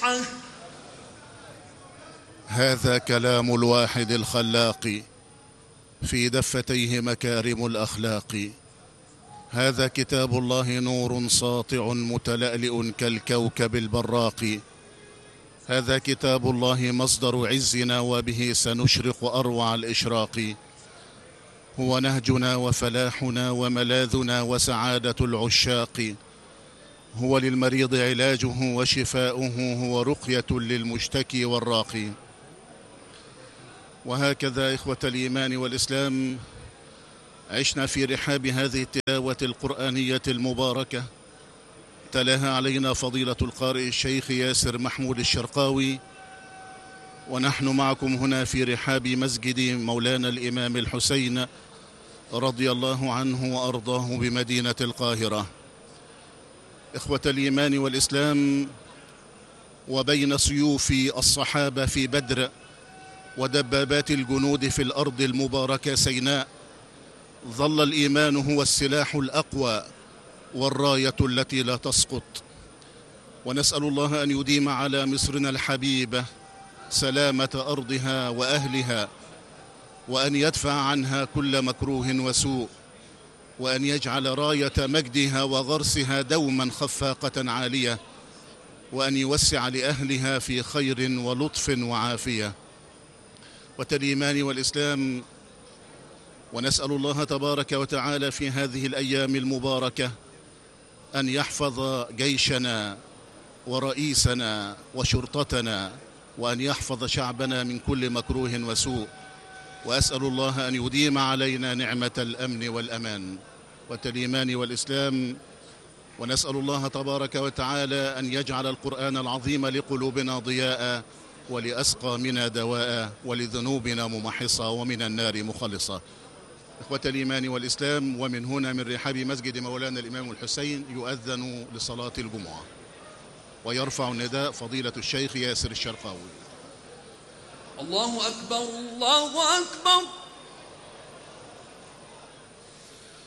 الطاعة. هذا كلام الواحد الخلاق، في دفتيه مكارم الأخلاق. هذا كتاب الله نور ساطع متلألئ كالكوكب البراق. هذا كتاب الله مصدر عزنا، وبه سنشرق أروع الإشراق. هو نهجنا وفلاحنا وملاذنا وسعادة العشاق. هو للمريض علاجه وشفاؤه، هو رقية للمشتكي والراقي. وهكذا إخوة الإيمان والإسلام عشنا في رحاب هذه التلاوة القرآنية المباركة، تلاها علينا فضيلة القارئ الشيخ ياسر محمود الشرقاوي، ونحن معكم هنا في رحاب مسجد مولانا الإمام الحسين رضي الله عنه وأرضاه بمدينة القاهرة. إخوة الإيمان والإسلام، وبين سيوف الصحابة في بدر ودبابات الجنود في الأرض المباركة سيناء، ظل الإيمان هو السلاح الأقوى والراية التي لا تسقط. ونسأل الله أن يديم على مصرنا الحبيبة سلامة أرضها وأهلها، وأن يدفع عنها كل مكروه وسوء، وأن يجعل راية مجدها وغرسها دوما خفاقة عالية، وأن يوسع لأهلها في خير ولطف وعافية. والإيمان والإسلام، ونسأل الله تبارك وتعالى في هذه الأيام المباركة أن يحفظ جيشنا ورئيسنا وشرطتنا، وأن يحفظ شعبنا من كل مكروه وسوء. وأسأل الله أن يديم علينا نعمة الأمن والأمان. والإيمان والإسلام، ونسأل الله تبارك وتعالى أن يجعل القرآن العظيم لقلوبنا ضياء، ولأسقامنا دواء، ولذنوبنا ممحصة، ومن النار مخلصة. إخوة الإيمان والإسلام، ومن هنا من رحاب مسجد مولانا الإمام الحسين يؤذن لصلاة الجمعة، ويرفع النداء فضيلة الشيخ ياسر الشرقاوي. الله أكبر، الله أكبر.